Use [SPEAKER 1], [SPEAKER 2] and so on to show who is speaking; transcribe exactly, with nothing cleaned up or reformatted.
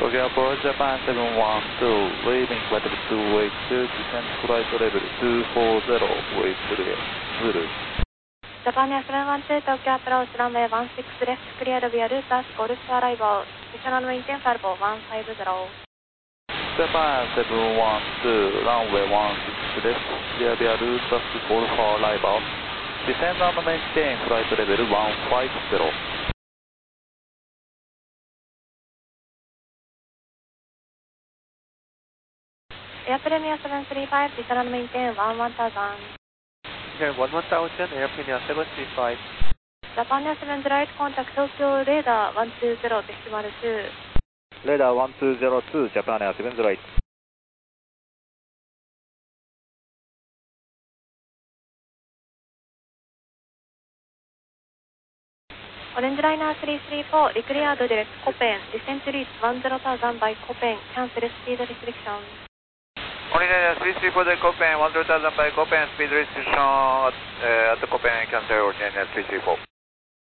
[SPEAKER 1] Tokyo Approach Japan seven one two, leaving flight level two eight two, descent flight level two four zero, with clear, Zulu.
[SPEAKER 2] Japan Air seven one two, Tokyo Approach runway one six left, cleared via Lotus, Golf to arrival, additional maintain Falbo one five zero.
[SPEAKER 1] Japan seven one two, runway one six left, clear via Lotus, Golf to arrival, descend and maintain flight level one five zero.
[SPEAKER 2] Air Premier seven three five, additional maintain one one thousand.
[SPEAKER 3] Here one one thousand, Air Premier seven three five.
[SPEAKER 2] Japan Air seven zero eight, contact Tokyo Radar one two zero, decimal two.
[SPEAKER 4] Radar one two zero two, Japan Air seven zero eight.
[SPEAKER 2] Orange Liner three three four, declared direct Copen, descent reach one zero thousand by Copen, cancel speed restriction.
[SPEAKER 3] Orange Liner three three four, Copen, one zero thousand by Copen, speed restriction at, uh, at the Copen, cancel Orange Liner three three four.